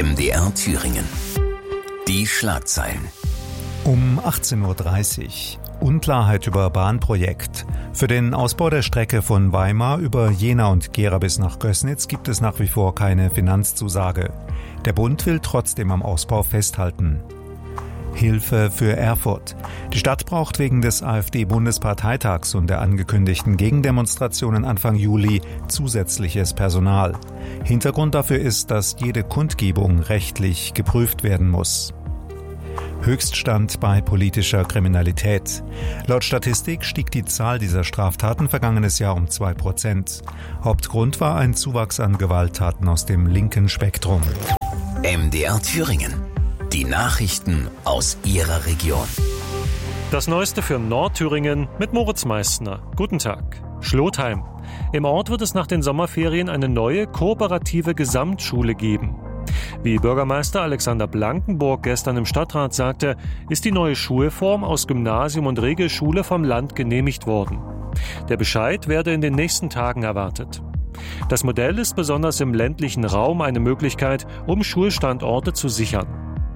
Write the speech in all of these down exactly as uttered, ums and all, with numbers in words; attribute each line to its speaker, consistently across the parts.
Speaker 1: M D R Thüringen. Die Schlagzeilen.
Speaker 2: Um achtzehn Uhr dreißig. Unklarheit über Bahnprojekt. Für den Ausbau der Strecke von Weimar über Jena und Gera bis nach Gößnitz gibt es nach wie vor keine Finanzzusage. Der Bund will trotzdem am Ausbau festhalten. Hilfe für Erfurt. Die Stadt braucht wegen des AfD-Bundesparteitags und der angekündigten Gegendemonstrationen Anfang Juli zusätzliches Personal. Hintergrund dafür ist, dass jede Kundgebung rechtlich geprüft werden muss. Höchststand bei politischer Kriminalität. Laut Statistik stieg die Zahl dieser Straftaten vergangenes Jahr um zwei Prozent. Hauptgrund war ein Zuwachs an Gewalttaten aus dem linken Spektrum.
Speaker 1: M D R Thüringen. Die Nachrichten aus Ihrer Region.
Speaker 3: Das Neueste für Nordthüringen mit Moritz Meissner. Guten Tag. Schlotheim. Im Ort wird es nach den Sommerferien eine neue kooperative Gesamtschule geben. Wie Bürgermeister Alexander Blankenburg gestern im Stadtrat sagte, ist die neue Schulform aus Gymnasium und Regelschule vom Land genehmigt worden. Der Bescheid werde in den nächsten Tagen erwartet. Das Modell ist besonders im ländlichen Raum eine Möglichkeit, um Schulstandorte zu sichern.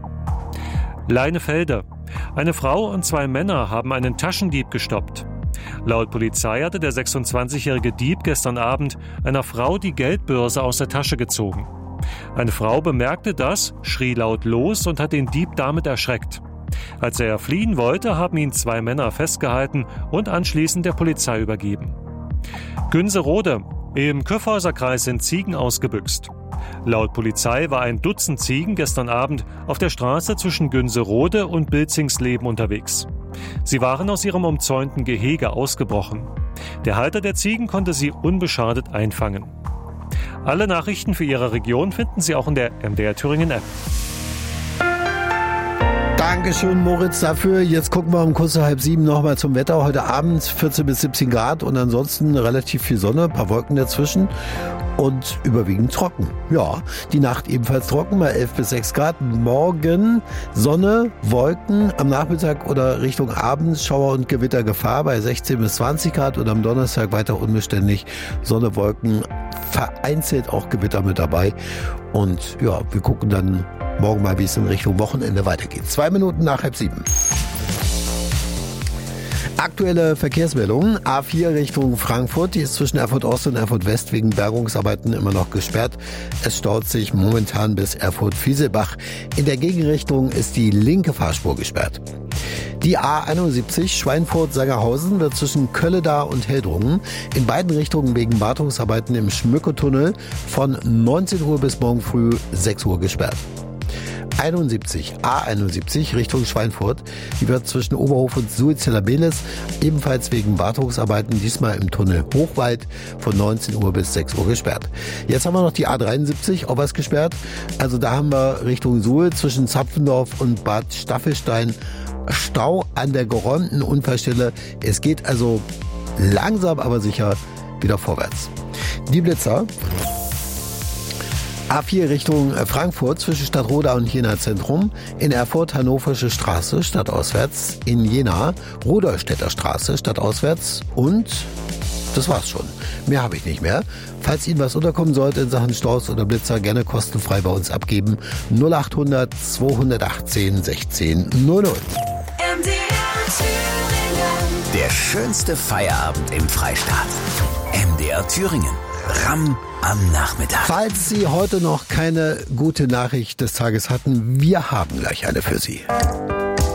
Speaker 3: Leinefelde. Eine Frau und zwei Männer haben einen Taschendieb gestoppt. Laut Polizei hatte der sechsundzwanzigjährige Dieb gestern Abend einer Frau die Geldbörse aus der Tasche gezogen. Eine Frau bemerkte das, schrie laut los und hat den Dieb damit erschreckt. Als er fliehen wollte, haben ihn zwei Männer festgehalten und anschließend der Polizei übergeben. Günserode. Im Kyffhäuserkreis sind Ziegen ausgebüxt. Laut Polizei war ein Dutzend Ziegen gestern Abend auf der Straße zwischen Günserode und Bilzingsleben unterwegs. Sie waren aus ihrem umzäunten Gehege ausgebrochen. Der Halter der Ziegen konnte sie unbeschadet einfangen. Alle Nachrichten für Ihre Region finden Sie auch in der M D R Thüringen App.
Speaker 4: Dankeschön, Moritz, dafür. Jetzt gucken wir um kurz nach halb sieben nochmal zum Wetter. Heute Abend vierzehn bis siebzehn Grad und ansonsten relativ viel Sonne, ein paar Wolken dazwischen und überwiegend trocken. Ja, die Nacht ebenfalls trocken, bei elf bis sechs Grad. Morgen Sonne, Wolken, am Nachmittag oder Richtung Abend Schauer- und Gewittergefahr bei sechzehn bis zwanzig Grad und am Donnerstag weiter unbeständig. Sonne, Wolken, vereinzelt auch Gewitter mit dabei. Und ja, wir gucken dann morgen mal, wie es in Richtung Wochenende weitergeht. Zwei Minuten nach halb sieben. Aktuelle Verkehrsmeldungen. A vier Richtung Frankfurt. Die ist zwischen Erfurt Ost und Erfurt West wegen Bergungsarbeiten immer noch gesperrt. Es staut sich momentan bis Erfurt-Fieselbach. In der Gegenrichtung ist die linke Fahrspur gesperrt. Die A einundsiebzig Schweinfurt-Sangerhausen wird zwischen Kölledar und Heldrungen in beiden Richtungen wegen Wartungsarbeiten im Schmücketunnel von neunzehn Uhr bis morgen früh sechs Uhr gesperrt. einundsiebzig, A einundsiebzig Richtung Schweinfurt. Die wird zwischen Oberhof und Suizeller-Beles ebenfalls wegen Wartungsarbeiten diesmal im Tunnel Hochwald von neunzehn Uhr bis sechs Uhr gesperrt. Jetzt haben wir noch die A dreiundsiebzig, auch was gesperrt. Also da haben wir Richtung Suhl zwischen Zapfendorf und Bad Staffelstein Stau an der geräumten Unfallstelle. Es geht also langsam, aber sicher wieder vorwärts. Die Blitzer. A vier Richtung Frankfurt zwischen Stadtroda und Jena Zentrum, in Erfurt Hannoversche Straße stadtauswärts, in Jena Rudolstädter Straße stadtauswärts und das war's schon. Mehr habe ich nicht mehr. Falls Ihnen was unterkommen sollte in Sachen Staus oder Blitzer, gerne kostenfrei bei uns abgeben. null achthundert zweihundertachtzehn sechzehn null null.
Speaker 1: M D R Thüringen. Der schönste Feierabend im Freistaat. M D R Thüringen. Ramm am Nachmittag.
Speaker 4: Falls Sie heute noch keine gute Nachricht des Tages hatten, wir haben gleich eine für Sie.